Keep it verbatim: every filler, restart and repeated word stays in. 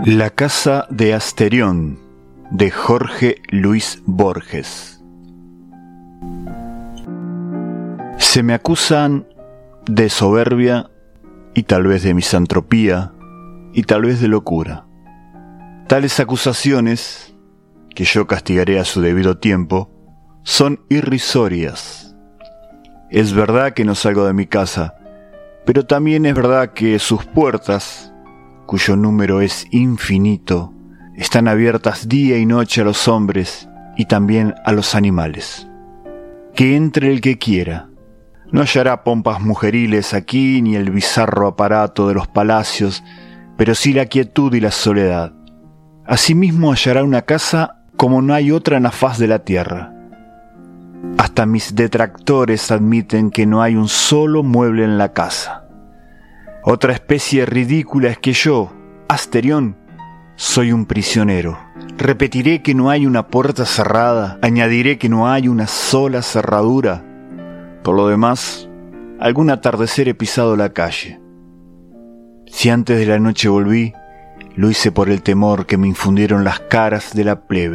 La casa de Asterión, de Jorge Luis Borges. Se me acusan de soberbia y tal vez de misantropía y tal vez de locura. Tales acusaciones, que yo castigaré a su debido tiempo, son irrisorias. Es verdad que no salgo de mi casa, pero también es verdad que sus puertas, cuyo número es infinito, están abiertas día y noche a los hombres y también a los animales. Que entre el que quiera. No hallará pompas mujeriles aquí ni el bizarro aparato de los palacios, pero sí la quietud y la soledad. Asimismo hallará una casa como no hay otra en la faz de la tierra. Hasta mis detractores admiten que no hay un solo mueble en la casa. Otra especie ridícula es que yo, Asterión, soy un prisionero. Repetiré que no hay una puerta cerrada, añadiré que no hay una sola cerradura. Por lo demás, algún atardecer he pisado la calle. Si antes de la noche volví, lo hice por el temor que me infundieron las caras de la plebe.